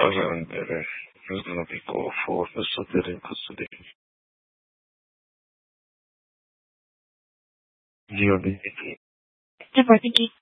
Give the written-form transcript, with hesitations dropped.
prendere non dico forse sapere così io di Deportiki.